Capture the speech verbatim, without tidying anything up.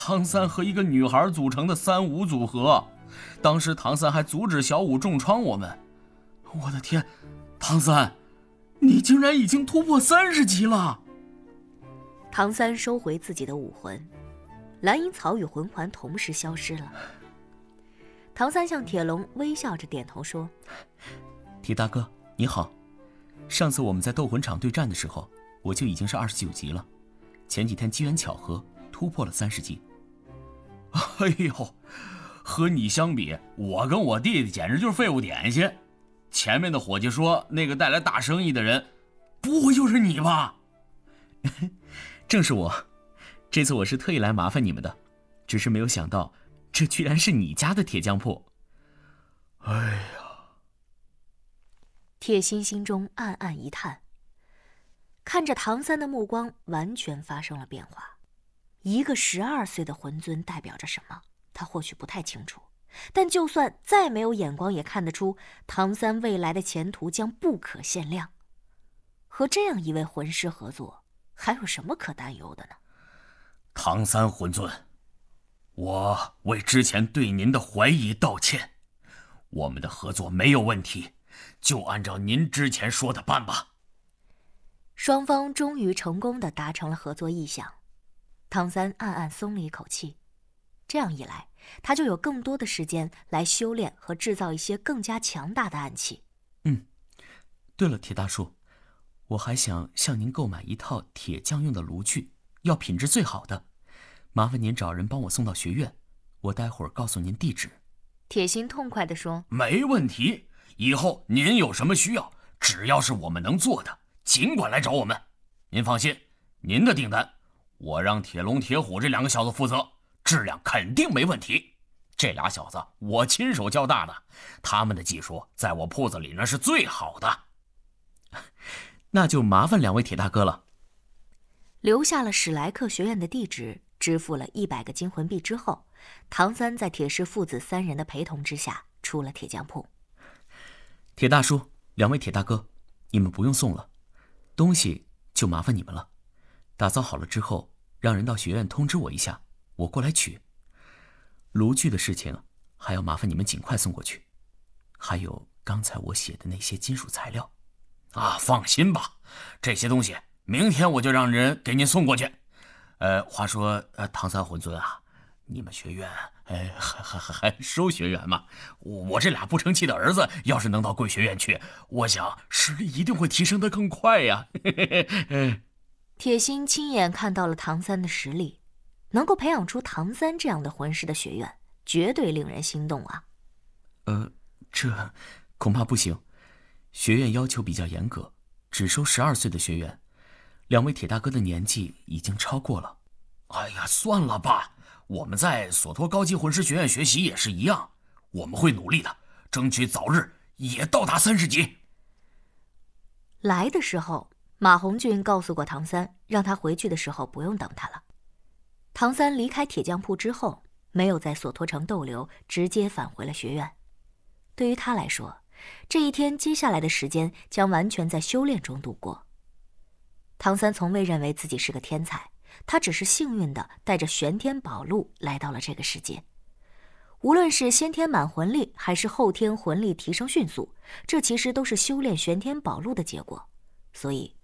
唐三和一个女孩组成的三五组合。当时唐三还阻止小五重创我们。我的天，唐三，你竟然已经突破三十级了！ 唐三收回自己的武魂，蓝银草与魂环同时消失了。唐三向铁龙微笑着点头说：“ 铁大哥，你好。上次我们在斗魂场对战的时候，我就已经是二十九级了。前几天机缘巧合突破了三十级。 哎呦，和你相比，我跟我弟弟简直就是废物点心。前面的伙计说那个带来大生意的人，不会就是你吧？” 正是我，这次我是特意来麻烦你们的，只是没有想到，这居然是你家的铁匠铺。 哎呀！ 铁心心中暗暗一叹，看着唐三的目光完全发生了变化。一个十二岁的魂尊代表着什么，他或许不太清楚，但就算再没有眼光，也看得出唐三未来的前途将不可限量。和这样一位魂师合作，还有什么可担忧的呢？ 唐三魂尊，我为之前对您的怀疑道歉。我们的合作没有问题，就按照您之前说的办吧。 双方终于成功地达成了合作意向，唐三暗暗松了一口气。这样一来，他就有更多的时间来修炼和制造一些更加强大的暗器。 嗯，对了，铁大叔，我还想向您购买一套铁匠用的炉具，要品质最好的，麻烦您找人帮我送到学院，我待会儿告诉您地址。 铁心痛快地说：“ 没问题，以后您有什么需要，只要是我们能做的，尽管来找我们。您放心，您的订单我让铁龙、铁虎这两个小子负责，质量肯定没问题。这俩小子我亲手教大的，他们的技术在我铺子里那是最好的。” 那就麻烦两位铁大哥了。 留下了史莱克学院的地址，支付了一百个金魂币之后，唐三在铁氏父子三人的陪同之下出了铁匠铺。 铁大叔，两位铁大哥，你们不用送了，东西就麻烦你们了。打造好了之后，让人到学院通知我一下，我过来取。炉具的事情还要麻烦你们尽快送过去。还有刚才我写的那些金属材料。 啊，放心吧，这些东西明天我就让人给您送过去。呃，话说，呃，唐三魂尊啊，你们学院，呃，还还还还收学员吗？我我这俩不成器的儿子，要是能到贵学院去，我想实力一定会提升得更快呀。 铁心亲眼看到了唐三的实力，能够培养出唐三这样的魂师的学院，绝对令人心动啊。 呃，这恐怕不行。学院要求比较严格，只收十二岁的学员。两位铁大哥的年纪已经超过了。 哎呀，算了吧，我们在索托高级魂师学院学习也是一样，我们会努力的，争取早日也到达三十级。 来的时候，马红俊告诉过唐三，让他回去的时候不用等他了。唐三离开铁匠铺之后，没有在索托城逗留，直接返回了学院。对于他来说，这一天接下来的时间将完全在修炼中度过。唐三从未认为自己是个天才，他只是幸运地带着玄天宝录来到了这个世界。无论是先天满魂力还是后天魂力提升迅速，这其实都是修炼玄天宝录的结果，所以